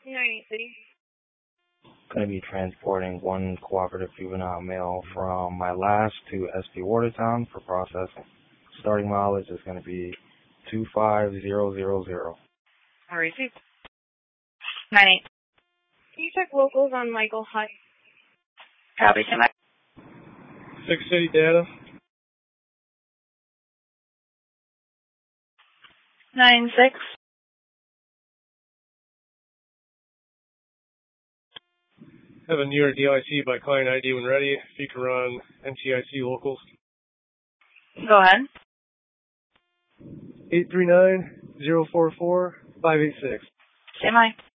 983. Going to be transporting one cooperative juvenile male from my last to SP Watertown for processing. Starting mileage is going to be 25000. All right, 98. Can you check locals on Michael Hutt? Copy, Tim. 6 City data. 96. Have a New York DIC by client ID when ready. If you can run NTIC locals. Go ahead. 839-044-586. Stand by.